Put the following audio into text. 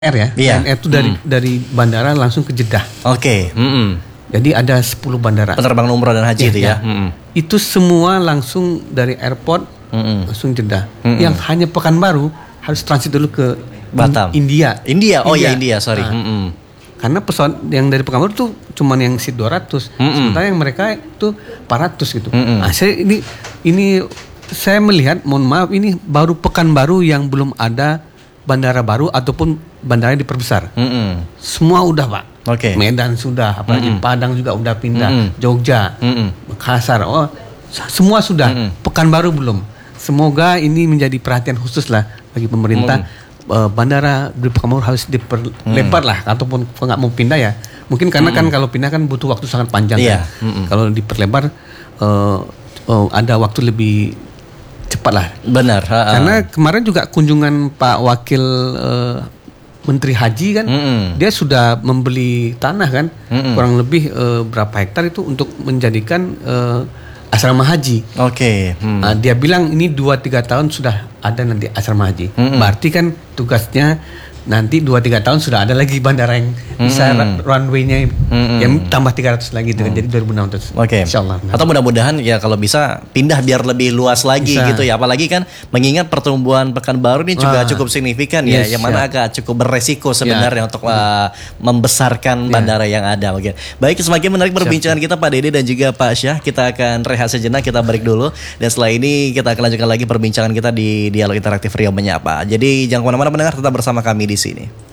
Air ya. Iya. Lion Air itu dari bandara langsung ke Jeddah. Oke. Jadi ada 10 bandara. Penerbang umroh dan haji itu ya. Itu semua langsung dari airport langsung Jeddah. Yang hanya Pekanbaru harus transit dulu ke Batam. India. Oh ya India, sorry. Karena pesawat yang dari Pekanbaru tuh cuman yang seat 200. Sementara yang mereka itu 400 gitu. Nah, ini saya melihat, mohon maaf, ini baru Pekanbaru yang belum ada bandara baru ataupun bandara yang diperbesar. Semua udah, Pak. Oke. Medan sudah, apalagi Padang juga udah pindah, Jogja, Makassar, semua sudah. Pekanbaru belum. Semoga ini menjadi perhatian khusus lah bagi pemerintah. Bandara di Pekanbaru harus diperlebar lah, ataupun kalau nggak mau pindah ya, mungkin karena kan kalau pindah kan butuh waktu sangat panjang kan. Kalau diperlebar ada waktu lebih cepat lah. Benar. Karena kemarin juga kunjungan Pak Wakil Menteri Haji kan, dia sudah membeli tanah kan, kurang lebih berapa hektar itu untuk menjadikan asrama haji. Oke. Dia bilang ini 2-3 tahun sudah ada nanti asrama haji. Berarti kan tugasnya nanti 2-3 tahun sudah ada lagi bandara yang bisa runway-nya yang tambah 300 lagi itu kan, jadi 2.600. Oke. Insyaallah. Atau mudah-mudahan ya kalau bisa pindah biar lebih luas lagi gitu ya. Apalagi kan mengingat pertumbuhan Pekanbaru ini juga cukup signifikan ya, yang mana agak cukup beresiko sebenarnya untuk membesarkan bandara yang ada. Oke. Baik, semakin menarik perbincangan kita Pak Dede dan juga Pak Syah. Kita akan rehat sejenak, kita break dulu, dan setelah ini kita akan lanjutkan lagi perbincangan kita di Dialog Interaktif Riau Menyapa. Jadi jangan kemana-mana pendengar, tetap bersama kami di sini.